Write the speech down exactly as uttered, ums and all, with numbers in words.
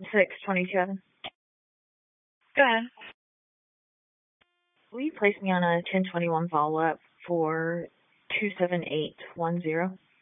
six twenty-seven. Go ahead. Will you place me on a ten twenty-one follow-up for two seven eight one zero?